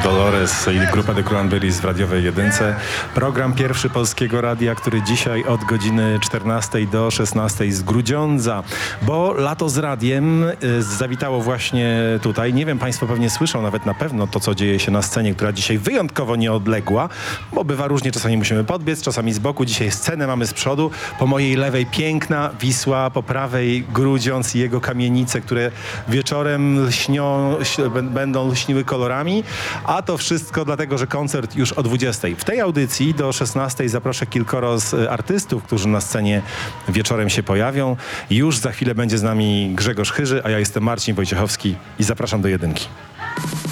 Dolores i grupa The Cranberries w radiowej jedynce. Program pierwszy Polskiego Radia, który dzisiaj od godziny 14 do 16 z Grudziądza, bo lato z radiem zawitało właśnie tutaj. Nie wiem, państwo pewnie słyszą nawet na pewno to, co dzieje się na scenie, która dzisiaj wyjątkowo nieodległa, bo bywa różnie, czasami musimy podbiec, czasami z boku. Dzisiaj scenę mamy z przodu. Po mojej lewej piękna Wisła, po prawej Grudziądz i jego kamienice, które wieczorem będą lśniły kolorami, a to wszystko dlatego, że koncert już o 20. W tej audycji do 16 zaproszę kilkoro z artystów, którzy na scenie wieczorem się pojawią. Już za chwilę będzie z nami Grzegorz Chyży, a ja jestem Marcin Wojciechowski i zapraszam do jedynki.